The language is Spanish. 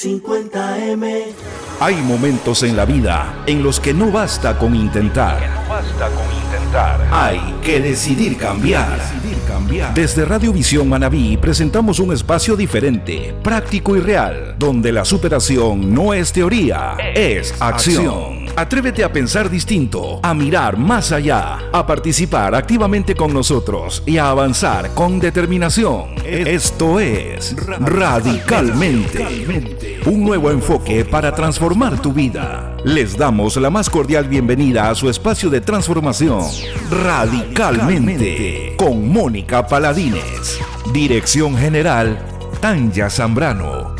50M. Hay momentos en la vida en los que no basta con intentar. Hay que decidir cambiar. Desde Radiovisión Manabí presentamos un espacio diferente, práctico y real, donde la superación no es teoría, es acción. Atrévete a pensar distinto, a mirar más allá, a participar activamente con nosotros y a avanzar con determinación. Esto es Radicalmente, un nuevo enfoque para transformar tu vida. Les damos la más cordial bienvenida a su espacio de transformación, Radicalmente, con Mónica Paladines. Dirección General, Tanya Zambrano.